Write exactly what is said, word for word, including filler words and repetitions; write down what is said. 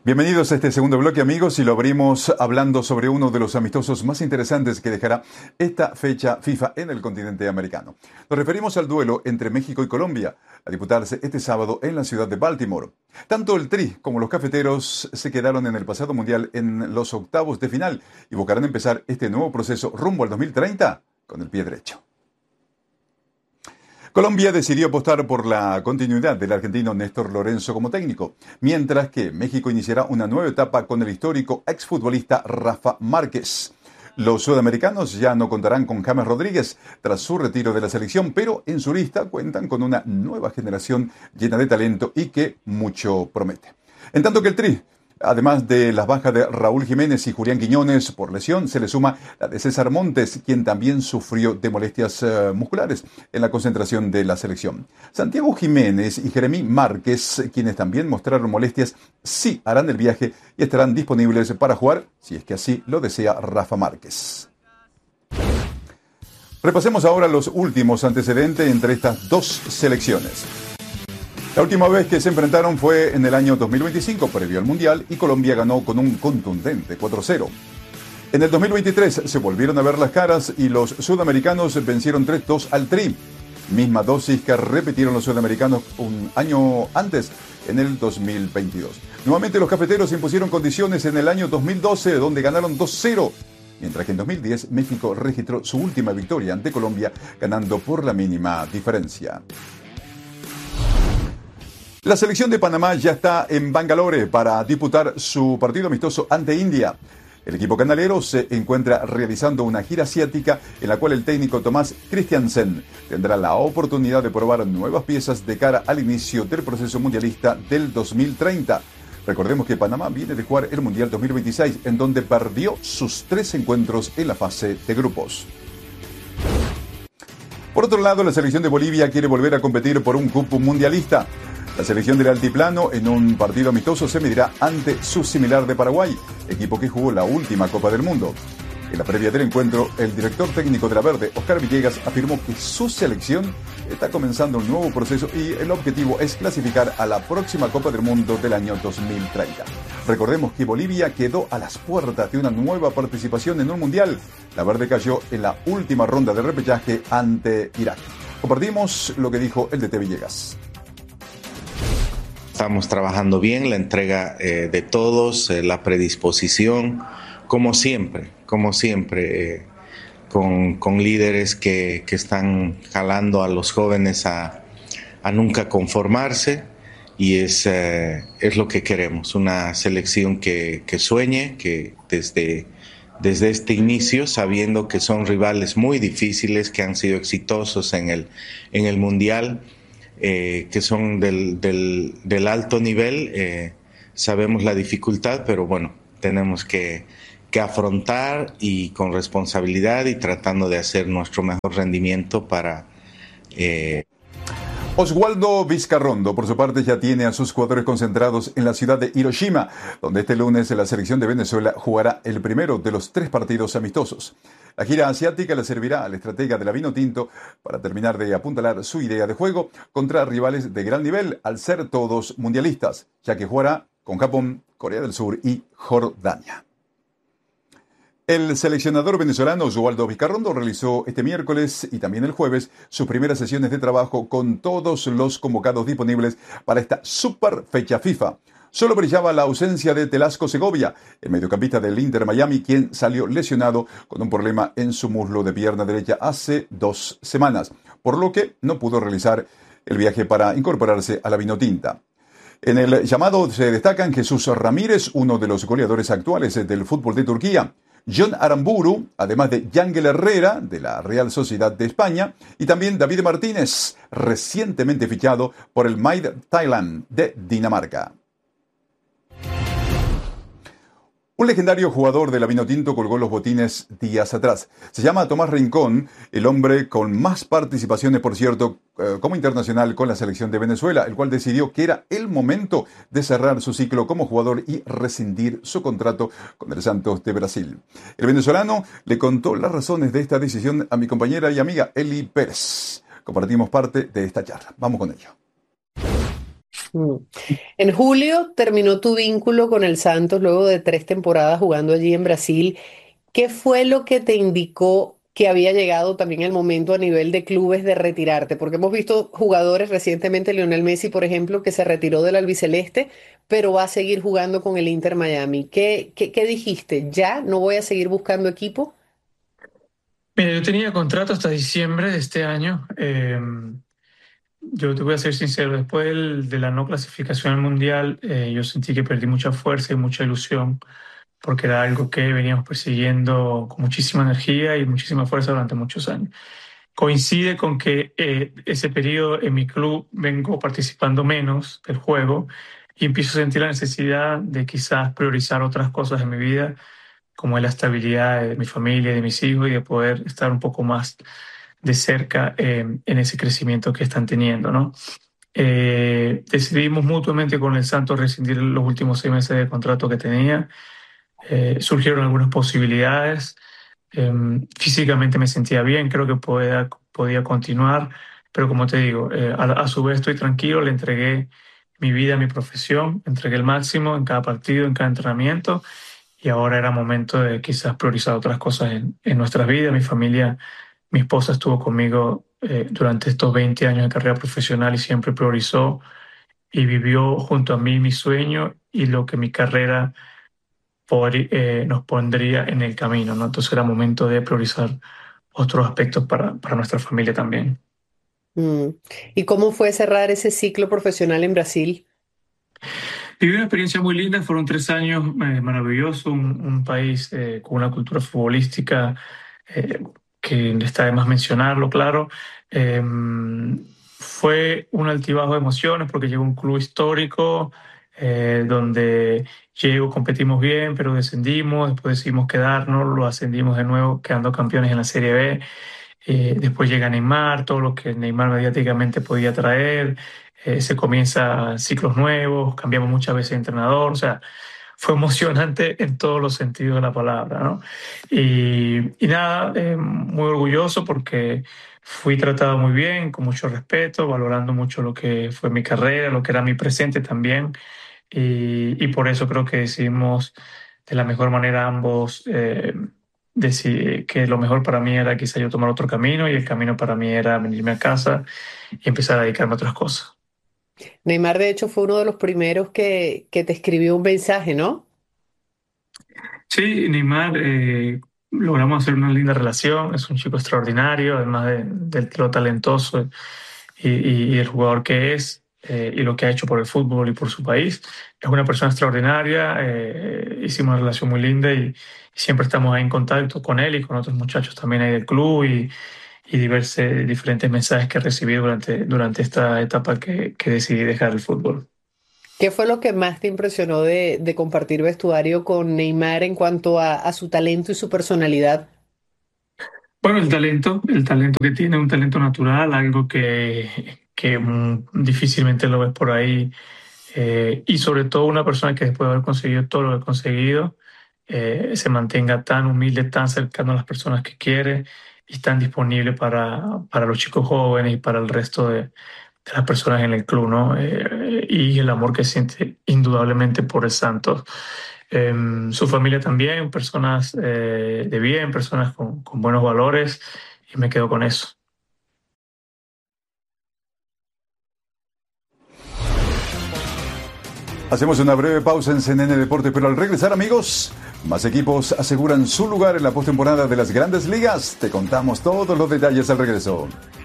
Bienvenidos a este segundo bloque, amigos, y lo abrimos hablando sobre uno de los amistosos más interesantes que dejará esta fecha FIFA en el continente americano. Nos referimos al duelo entre México y Colombia, a disputarse este sábado en la ciudad de Baltimore. Tanto el Tri como los cafeteros se quedaron en el pasado mundial en los octavos de final y buscarán empezar este nuevo proceso rumbo al dos mil treinta con el pie derecho. Colombia decidió apostar por la continuidad del argentino Néstor Lorenzo como técnico, mientras que México iniciará una nueva etapa con el histórico exfutbolista Rafa Márquez. Los sudamericanos ya no contarán con James Rodríguez tras su retiro de la selección, pero en su lista cuentan con una nueva generación llena de talento y que mucho promete. En tanto que el Tri, además de las bajas de Raúl Jiménez y Julián Quiñones por lesión, se le suma la de César Montes, quien también sufrió de molestias uh, musculares en la concentración de la selección. Santiago Jiménez y Jeremy Márquez, quienes también mostraron molestias, sí harán el viaje y estarán disponibles para jugar, si es que así lo desea Rafa Márquez. Repasemos ahora los últimos antecedentes entre estas dos selecciones. La última vez que se enfrentaron fue en el año dos mil veinticinco, previo al Mundial, y Colombia ganó con un contundente cuatro cero. En el dos mil veintitrés se volvieron a ver las caras y los sudamericanos vencieron tres dos al Tri. Misma dosis que repitieron los sudamericanos un año antes, en el dos mil veintidós. Nuevamente los cafeteros impusieron condiciones en el año dos mil doce, donde ganaron dos cero. Mientras que en dos mil diez México registró su última victoria ante Colombia, ganando por la mínima diferencia. La selección de Panamá ya está en Bangalore para disputar su partido amistoso ante India. El equipo canalero se encuentra realizando una gira asiática en la cual el técnico Tomás Christiansen tendrá la oportunidad de probar nuevas piezas de cara al inicio del proceso mundialista del dos mil treinta. Recordemos que Panamá viene de jugar el Mundial dos mil veintiséis, en donde perdió sus tres encuentros en la fase de grupos. Por otro lado, la selección de Bolivia quiere volver a competir por un cupo mundialista. La selección del altiplano en un partido amistoso se medirá ante su similar de Paraguay, equipo que jugó la última Copa del Mundo. En la previa del encuentro, el director técnico de la Verde, Oscar Villegas, afirmó que su selección está comenzando un nuevo proceso y el objetivo es clasificar a la próxima Copa del Mundo del año dos mil treinta. Recordemos que Bolivia quedó a las puertas de una nueva participación en un mundial. La Verde cayó en la última ronda de repechaje ante Irak. Compartimos lo que dijo el D T Villegas. Estamos trabajando bien, la entrega eh, de todos, eh, la predisposición, como siempre, como siempre, eh, con, con líderes que, que están jalando a los jóvenes a, a nunca conformarse, y es, eh, es lo que queremos, una selección que, que sueñe, que desde, desde este inicio, sabiendo que son rivales muy difíciles, que han sido exitosos en el, en el Mundial, Eh, que son del, del, del alto nivel, eh, sabemos la dificultad, pero bueno, tenemos que, que afrontar y con responsabilidad y tratando de hacer nuestro mejor rendimiento para... Eh... Oswaldo Vizcarrondo, por su parte, ya tiene a sus jugadores concentrados en la ciudad de Hiroshima, donde este lunes la selección de Venezuela jugará el primero de los tres partidos amistosos. La gira asiática le servirá al estratega de la Vinotinto para terminar de apuntalar su idea de juego contra rivales de gran nivel, al ser todos mundialistas, ya que jugará con Japón, Corea del Sur y Jordania. El seleccionador venezolano Oswaldo Vizcarrondo realizó este miércoles y también el jueves sus primeras sesiones de trabajo con todos los convocados disponibles para esta super fecha FIFA. Solo brillaba la ausencia de Telasco Segovia, el mediocampista del Inter Miami, quien salió lesionado con un problema en su muslo de pierna derecha hace dos semanas, por lo que no pudo realizar el viaje para incorporarse a la Vinotinta. En el llamado se destacan Jesús Ramírez, uno de los goleadores actuales del fútbol de Turquía, John Aramburu, además de Yangel Herrera, de la Real Sociedad de España, y también David Martínez, recientemente fichado por el Maid Thailand de Dinamarca. Un legendario jugador de la Vinotinto colgó los botines días atrás. Se llama Tomás Rincón, el hombre con más participaciones, por cierto, eh, como internacional con la selección de Venezuela, el cual decidió que era el momento de cerrar su ciclo como jugador y rescindir su contrato con el Santos de Brasil. El venezolano le contó las razones de esta decisión a mi compañera y amiga Eli Pérez. Compartimos parte de esta charla. Vamos con ello. Mm. En julio terminó tu vínculo con el Santos luego de tres temporadas jugando allí en Brasil. ¿Qué fue lo que te indicó que había llegado también el momento a nivel de clubes de retirarte? Porque hemos visto jugadores recientemente, Lionel Messi, por ejemplo, que se retiró del albiceleste, pero va a seguir jugando con el Inter Miami. ¿Qué, qué, qué dijiste? ¿Ya no voy a seguir buscando equipo? Mira, yo tenía contrato hasta diciembre de este año. Eh, yo te voy a ser sincero, después del- de la no clasificación al Mundial, eh, yo sentí que perdí mucha fuerza y mucha ilusión, porque era algo que veníamos persiguiendo con muchísima energía y muchísima fuerza durante muchos años. Coincide con que eh, ese periodo en mi club vengo participando menos del juego y empiezo a sentir la necesidad de quizás priorizar otras cosas en mi vida, como es la estabilidad de mi familia, de mis hijos y de poder estar un poco más de cerca eh, en ese crecimiento que están teniendo, ¿no? Eh, decidimos mutuamente con el Santos rescindir los últimos seis meses de contrato que tenía. Eh, surgieron algunas posibilidades. Eh, Físicamente me sentía bien, creo que podía, podía continuar, pero como te digo, eh, a, a su vez estoy tranquilo, le entregué mi vida, mi profesión, entregué el máximo en cada partido, en cada entrenamiento, y ahora era momento de quizás priorizar otras cosas en, en nuestras vidas. Mi familia, mi esposa estuvo conmigo eh, durante estos veinte años de carrera profesional y siempre priorizó y vivió junto a mí mi sueño y lo que mi carrera por- eh, nos pondría en el camino, ¿no? Entonces era momento de priorizar otros aspectos para, para nuestra familia también. Mm. ¿Y cómo fue cerrar ese ciclo profesional en Brasil? Viví una experiencia muy linda, fueron tres años eh, maravillosos, un, un país eh, con una cultura futbolística eh, que está de más mencionarlo, claro. Eh, Fue un altibajo de emociones porque llegó un club histórico eh, donde llego, competimos bien, pero descendimos, después decidimos quedarnos, lo ascendimos de nuevo, quedando campeones en la Serie B. Eh, después llega Neymar, todo lo que Neymar mediáticamente podía traer, eh, se comienzan ciclos nuevos, cambiamos muchas veces de entrenador, o sea, fue emocionante en todos los sentidos de la palabra, ¿no? Y, y nada, eh, muy orgulloso porque fui tratado muy bien, con mucho respeto, valorando mucho lo que fue mi carrera, lo que era mi presente también, y, y por eso creo que decidimos de la mejor manera ambos. Eh, decidí que lo mejor para mí era quizá yo tomar otro camino y el camino para mí era venirme a casa y empezar a dedicarme a otras cosas. Neymar, de hecho, fue uno de los primeros que, que te escribió un mensaje, ¿no? Sí, Neymar, eh, logramos hacer una linda relación, es un chico extraordinario, además de, de lo talentoso y, y- y el jugador que es eh, y lo que ha hecho por el fútbol y por su país. Es una persona extraordinaria, eh, hicimos una relación muy linda y, y siempre estamos ahí en contacto con él y con otros muchachos también ahí del club y, y diversos, diferentes mensajes que recibí durante, durante esta etapa que, que decidí dejar el fútbol. ¿Qué fue lo que más te impresionó de, de compartir vestuario con Neymar en cuanto a, a su talento y su personalidad? Bueno, el talento, el talento que tiene, un talento natural, algo que, que mm, difícilmente lo ves por ahí. Eh, y sobre todo una persona que después de haber conseguido todo lo que ha conseguido, eh, se mantenga tan humilde, tan cercano a las personas que quiere y tan disponible para, para los chicos jóvenes y para el resto de, de las personas en el club, ¿no? Eh, y el amor que siente indudablemente por el Santos. Eh, Su familia también, personas eh, de bien, personas con, con buenos valores, y me quedo con eso. Hacemos una breve pausa en C N N Deporte, pero al regresar, amigos, más equipos aseguran su lugar en la postemporada de las Grandes Ligas. Te contamos todos los detalles al regreso.